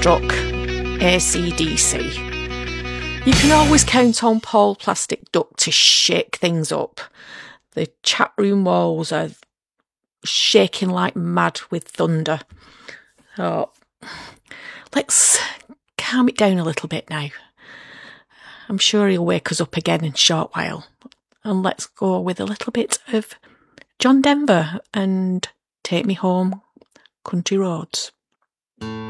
struck AC/DC. You can always count on Paul Plastic Duck to shake things up. The chat room walls are shaking like mad with thunder. So let's calm it down a little bit now. I'm sure he'll wake us up again in a short while. And let's go with a little bit of John Denver and Take Me Home, Country Roads.